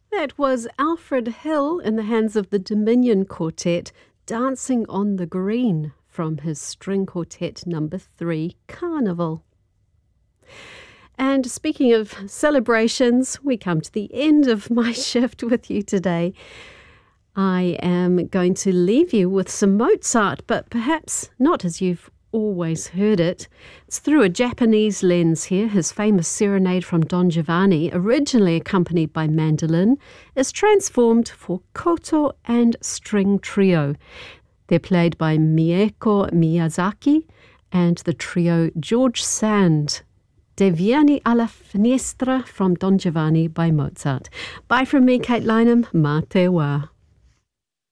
That was Alfred Hill in the hands of the Dominion Quartet, Dancing on the Green, from his String Quartet number 3, Carnival. And speaking of celebrations, we come to the end of my shift with you today. I am going to leave you with some Mozart, but perhaps not as you've always heard it. It's through a Japanese lens here. His famous serenade from Don Giovanni, originally accompanied by mandolin, is transformed for koto and string trio. They're played by Mieko Miyazaki and the trio George Sand. De Vieni alla Finestra from Don Giovanni by Mozart. Bye from me, Kate Lynham. Mā te wā.